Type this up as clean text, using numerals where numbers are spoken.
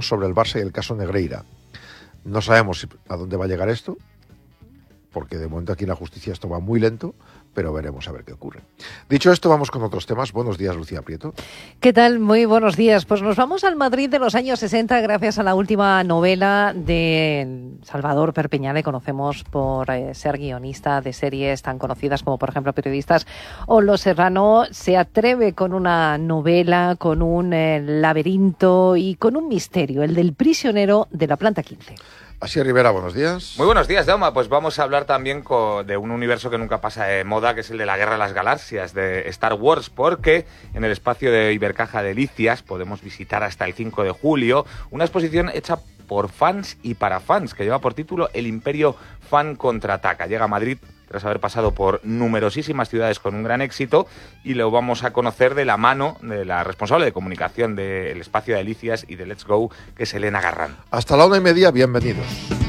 información sobre el Barça y el caso Negreira. No sabemos a dónde va a llegar esto, porque de momento aquí en la justicia esto va muy lento, pero veremos a ver qué ocurre. Dicho esto, vamos con otros temas. Buenos días, Lucía Prieto. ¿Qué tal? Muy buenos días. Pues nos vamos al Madrid de los años 60 gracias a la última novela de Salvador Perpiñán. Le conocemos por ser guionista de series tan conocidas como, por ejemplo, Periodistas o Los Serrano. Se atreve con una novela, con un laberinto y con un misterio, el del prisionero de la planta 15. Asier Rivera, buenos días. Muy buenos días, Jaume. Pues vamos a hablar también de un universo que nunca pasa de moda, que es el de la Guerra de las Galaxias, de Star Wars, porque en el espacio de Ibercaja Delicias podemos visitar hasta el 5 de julio una exposición hecha por fans y para fans, que lleva por título El Imperio Fan Contraataca. Llega a Madrid tras haber pasado por numerosísimas ciudades con un gran éxito, y lo vamos a conocer de la mano de la responsable de comunicación del Espacio de Delicias y de Let's Go, que es Elena Garrán. Hasta la 1:30, bienvenidos.